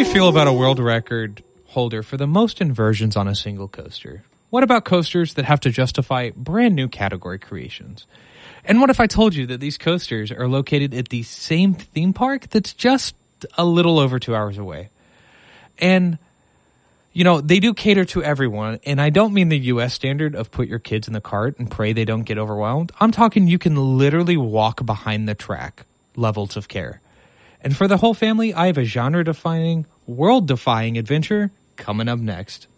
feel about a world record holder for the most inversions on a single coaster? What about coasters that have to justify brand new category creations? And what if I told you that these coasters are located at the same theme park that's just a little over 2 hours away? And, you know, they do cater to everyone. And I don't mean the U.S. standard of put your kids in the cart and pray they don't get overwhelmed. I'm talking you can literally walk behind the track levels of care. And for the whole family, I have a genre-defining, world-defying adventure coming up next.